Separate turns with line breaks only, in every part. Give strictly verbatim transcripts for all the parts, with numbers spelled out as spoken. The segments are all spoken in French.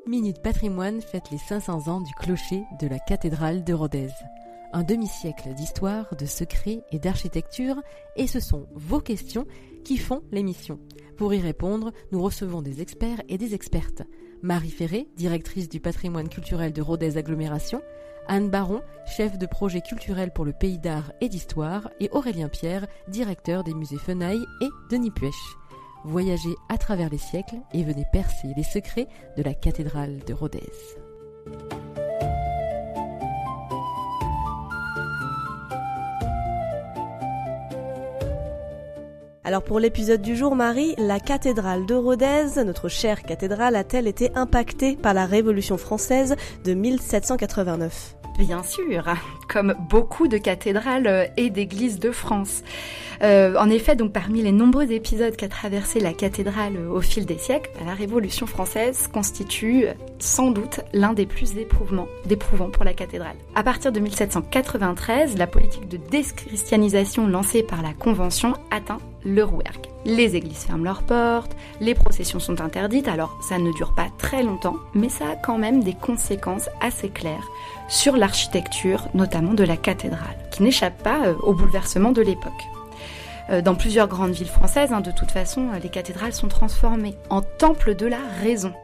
Minute Patrimoine fête les cinq cents ans du clocher de la cathédrale de Rodez. Un demi-siècle d'histoire, de secrets et d'architecture, et ce sont vos questions qui font l'émission. Pour y répondre, nous recevons des experts et des expertes. Marie Ferré, directrice du patrimoine culturel de Rodez Agglomération, Anne Baron, chef de projet culturel pour le pays d'art et d'histoire, et Aurélien Pierre, directeur des musées Fenaille et Denis Puech. Voyagez à travers les siècles et venez percer les secrets de la cathédrale de Rodez.
Alors pour l'épisode du jour, Marie, la cathédrale de Rodez, notre chère cathédrale, a-t-elle été impactée par la Révolution française de mille sept cent quatre-vingt-neuf ?
Bien sûr, comme beaucoup de cathédrales et d'églises de France. Euh, en effet, donc parmi les nombreux épisodes qu'a traversé la cathédrale au fil des siècles, la Révolution française constitue sans doute l'un des plus éprouvants, d'éprouvants pour la cathédrale. À partir de mille sept cent quatre-vingt-treize, la politique de déchristianisation lancée par la Convention atteint le rouergue. Les églises ferment leurs portes, les processions sont interdites, alors ça ne dure pas très longtemps, mais ça a quand même des conséquences assez claires sur l'architecture, notamment de la cathédrale, qui n'échappe pas euh, au bouleversement de l'époque. Euh, dans plusieurs grandes villes françaises, hein, de toute façon, les cathédrales sont transformées en temples de la raison.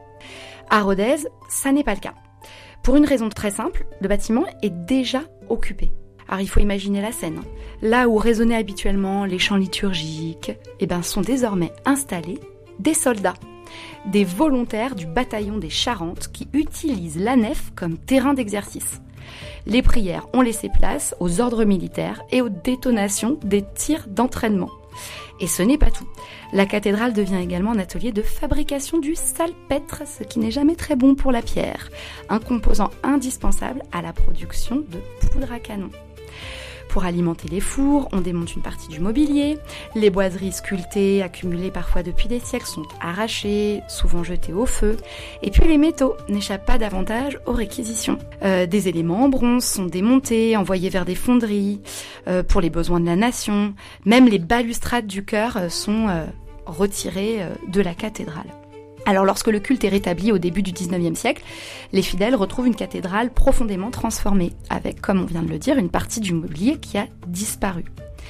À Rodez, ça n'est pas le cas. Pour une raison très simple, le bâtiment est déjà occupé. Alors il faut imaginer la scène. Là où résonnaient habituellement les chants liturgiques, eh ben, sont désormais installés des soldats, des volontaires du bataillon des Charentes qui utilisent la nef comme terrain d'exercice. Les prières ont laissé place aux ordres militaires et aux détonations des tirs d'entraînement. Et ce n'est pas tout. La cathédrale devient également un atelier de fabrication du salpêtre, ce qui n'est jamais très bon pour la pierre, un composant indispensable à la production de poudre à canon. Pour alimenter les fours, on démonte une partie du mobilier, les boiseries sculptées, accumulées parfois depuis des siècles, sont arrachées, souvent jetées au feu, et puis les métaux n'échappent pas davantage aux réquisitions. Euh, des éléments en bronze sont démontés, envoyés vers des fonderies, euh, pour les besoins de la nation, même les balustrades du chœur sont euh, retirées euh, de la cathédrale. Alors lorsque le culte est rétabli au début du dix-neuvième siècle, les fidèles retrouvent une cathédrale profondément transformée, avec, comme on vient de le dire, une partie du mobilier qui a disparu.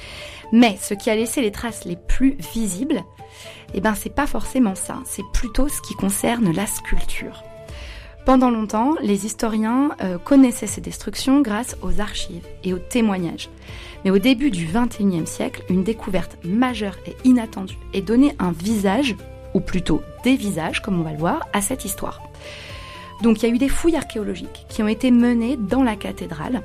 Mais ce qui a laissé les traces les plus visibles, eh ben c'est pas forcément ça, c'est plutôt ce qui concerne la sculpture. Pendant longtemps, les historiens euh, connaissaient ces destructions grâce aux archives et aux témoignages. Mais au début du vingt et unième siècle, une découverte majeure et inattendue est donnée un visage, ou plutôt des visages, comme on va le voir, à cette histoire. Donc il y a eu des fouilles archéologiques qui ont été menées dans la cathédrale.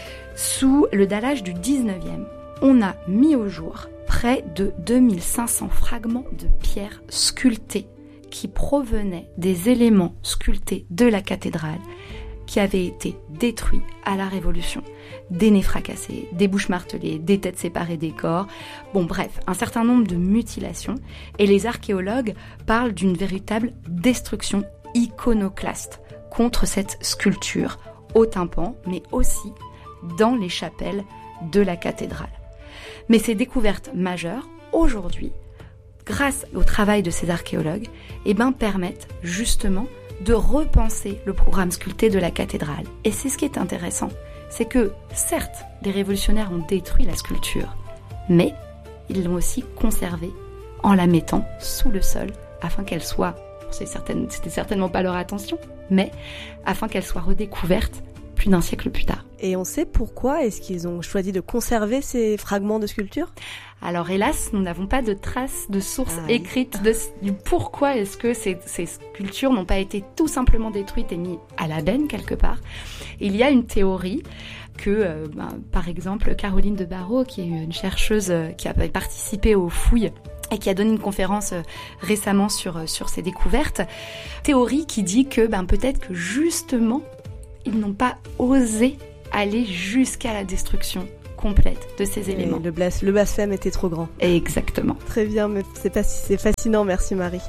Sous le dallage du dix-neuvième, on a mis au jour près de deux mille cinq cents fragments de pierres sculptées qui provenaient des éléments sculptés de la cathédrale qui avaient été détruits à la Révolution. Des nez fracassés, des bouches martelées, des têtes séparées des corps. Bon bref, un certain nombre de mutilations. Et les archéologues parlent d'une véritable destruction iconoclaste contre cette sculpture au tympan, mais aussi dans les chapelles de la cathédrale. Mais ces découvertes majeures, aujourd'hui, grâce au travail de ces archéologues, eh ben, permettent justement de repenser le programme sculpté de la cathédrale. Et c'est ce qui est intéressant, c'est que, certes, les révolutionnaires ont détruit la sculpture, mais ils l'ont aussi conservée en la mettant sous le sol, afin qu'elle soit, c'est certain, c'était certainement pas leur intention, mais afin qu'elle soit redécouverte plus d'un siècle plus tard.
Et on sait pourquoi est-ce qu'ils ont choisi de conserver ces fragments de sculpture ?
Alors hélas, nous n'avons pas de traces de sources ah, écrites de, du pourquoi est-ce que ces, ces sculptures n'ont pas été tout simplement détruites et mises à la benne quelque part. Il y a une théorie que, euh, ben, par exemple, Caroline de Barreau, qui est une chercheuse euh, qui a participé aux fouilles et qui a donné une conférence euh, récemment sur, euh, sur ces découvertes, théorie qui dit que ben, peut-être que justement, ils n'ont pas osé aller jusqu'à la destruction complète de ces éléments.
Le, blas- le blasphème était trop grand.
Exactement.
Très bien, mais c'est, pas, c'est fascinant, merci Marie.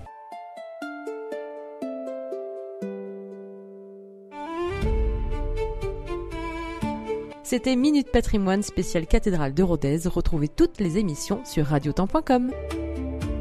C'était Minute Patrimoine spéciale cathédrale de Rodez. Retrouvez toutes les émissions sur radiotemps point com.